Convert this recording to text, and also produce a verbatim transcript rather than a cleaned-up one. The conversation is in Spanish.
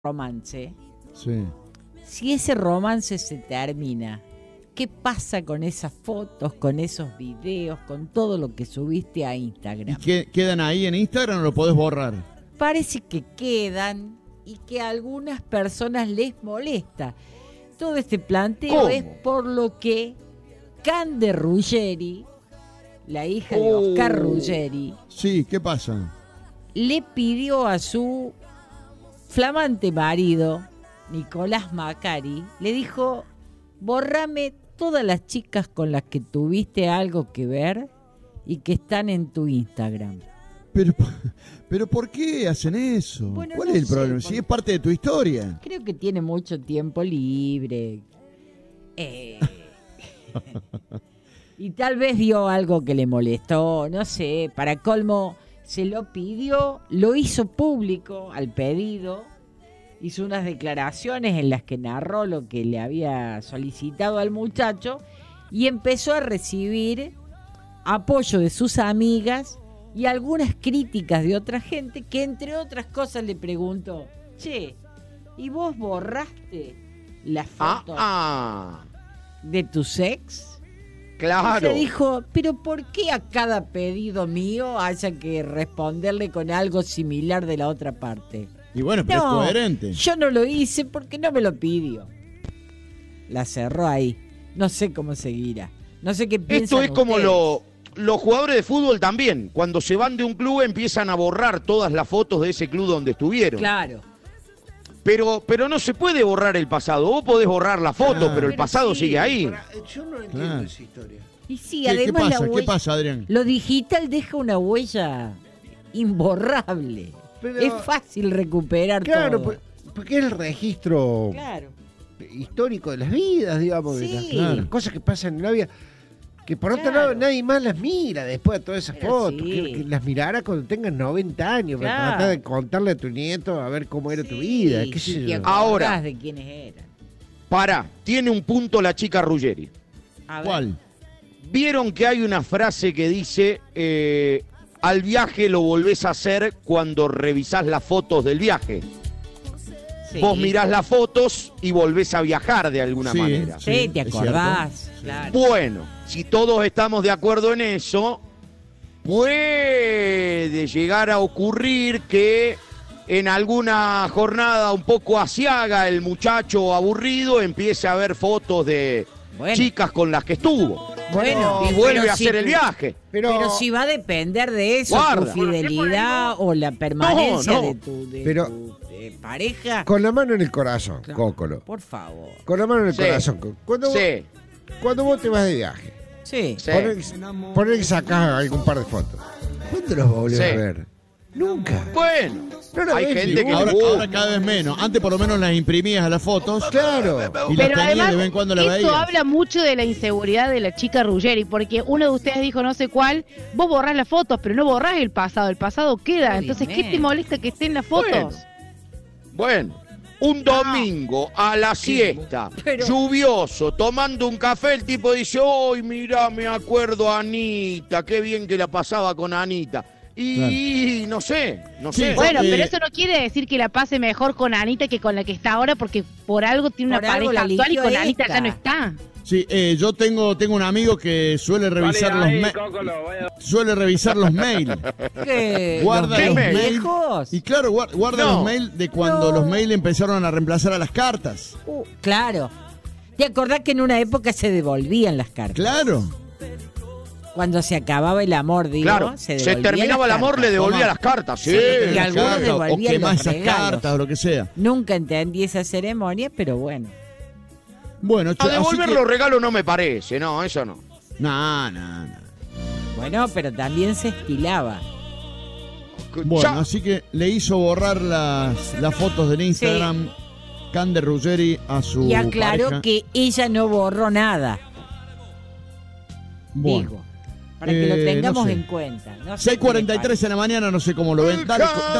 romance, Sí. si ese romance se termina, ¿qué pasa con esas fotos, con esos videos, con todo lo que subiste a Instagram? ¿Y qué, quedan ahí en Instagram o lo podés borrar? Parece que quedan y que a algunas personas les molesta. Todo este planteo ¿Cómo? es por lo que Cande Ruggeri, la hija de Oh. Oscar Ruggeri, Sí, ¿qué pasa? le pidió a su flamante marido, Nicolás Macari, le dijo: bórrame todas las chicas con las que tuviste algo que ver y que están en tu Instagram. Pero, pero ¿por qué hacen eso? Bueno, ¿Cuál no es el sé, problema? porque- Si es parte de tu historia. Creo que tiene mucho tiempo libre. Eh, y tal vez vio algo que le molestó, no sé, para colmo se lo pidió, lo hizo público al pedido, hizo unas declaraciones en las que narró lo que le había solicitado al muchacho y empezó a recibir apoyo de sus amigas y algunas críticas de otra gente que, entre otras cosas, le preguntó: che, ¿y vos borraste la Ah, foto ah, de tu ex? claro. Se dijo: pero ¿por qué a cada pedido mío haya que responderle con algo similar de la otra parte? Y bueno, pero No, es coherente. yo no lo hice porque no me lo pidió. La cerró ahí. No sé cómo seguirá. No sé qué piensan Esto es como ustedes. lo, los jugadores de fútbol también. Cuando se van de un club empiezan a borrar todas las fotos de ese club donde estuvieron. Claro. Pero, pero no se puede borrar el pasado. Vos podés borrar la foto, Claro. pero el Pero pasado sí, sigue ahí. Para- yo no entiendo Claro. esa historia. Y sí, ¿Qué, además qué la pasa? ¿Qué huella- pasa, Adrián? Lo digital deja una huella imborrable. Pero- Es fácil recuperar Claro, todo. por- porque es el registro Claro. histórico de las vidas, digamos, de las, Sí. de las cosas que pasan en la vida. Que por otro Claro. lado nadie más las mira después de todas esas Pero fotos. sí. Que, que las mirara cuando tengas noventa años para Claro. tratar de contarle a tu nieto a ver cómo era tu Sí, vida. ¿Qué si sé te yo? acordás Ahora. de quiénes eran. Pará, tiene un punto la chica Ruggeri. A ver. ¿Cuál? Vieron que hay una frase que dice, eh, al viaje lo volvés a hacer cuando revisás las fotos del viaje. Sí. Vos mirás las fotos y volvés a viajar de alguna Sí. manera. Sí, Sí, te es acordás. Claro. Bueno, si todos estamos de acuerdo en eso, puede llegar a ocurrir que en alguna jornada un poco asiaga el muchacho aburrido empiece a ver fotos de Bueno. chicas con las que estuvo Bueno, y pero vuelve a si hacer el tu- viaje. Pero, Pero si va a depender de eso, Guarda. tu fidelidad o la permanencia No, no. de tu, de Pero- tu, eh, pareja. con la mano en el corazón, Claro, Cócolo. Por favor. Con la mano en el Sí. corazón. Cuando, vos, Sí, cuando vos te vas de viaje, Sí. sí. poner, poner que sacás algún par de fotos. ¿Cuándo los volvés Sí. a ver? Nunca. Bueno, No lo hay ves, gente que Ahora, le gusta. ahora cada vez menos. Antes por lo menos las imprimías a las fotos Claro. y las Pero tenías además, de vez en cuando las esto veías. habla mucho de la inseguridad de la chica Ruggeri, porque uno de ustedes dijo no sé cuál, vos borrás las fotos, pero no borrás el pasado, el pasado queda. Entonces, ¿qué te molesta que estén las fotos? Bueno. Bueno, un domingo a la siesta, Pero- lluvioso, tomando un café, el tipo dice, ¡ay, mira, me acuerdo a Anita, qué bien que la pasaba con Anita! Y no sé, no Sí, sé. Bueno, Eh, pero eso no quiere decir que la pase mejor con Anita que con la que está ahora, porque por algo tiene Por una algo pareja la actual y eligió con Anita esta. ya no está. Sí, eh, yo tengo, tengo un amigo que suele revisar los mails. Suele revisar los mails. ¿Qué? Guarda ¿Qué los mail? mails. viejos? Y claro, guar- guarda No. los mails de cuando No. los mails empezaron a reemplazar a las cartas. Uh, claro. ¿Te acordás que en una época se devolvían las cartas? Claro. Cuando se acababa el amor, digo, Claro, se, se, devolvían terminaba el las amor, cartas. le devolvía Toma. las cartas, sí. Sí, y Las algunos cartas, o devolvían quemás los esas regalos. cartas o lo que sea. Nunca entendí esa ceremonia, pero bueno. Bueno, A che, así devolver que- los regalos no me parece, no, eso no. No, no, no. Bueno, pero también se estilaba. Bueno, Ya- así que le hizo borrar las, las fotos del Instagram Cande Ruggeri a su Y aclaró pareja. que ella no borró nada. Bueno, Digo, para que lo eh, tengamos no sé. en cuenta. No sé seis qué cuarenta y le tres en la mañana, no sé cómo lo ven. Dale, Hija.